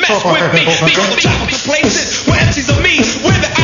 mess with me. Because travel to places where MCs are me, where the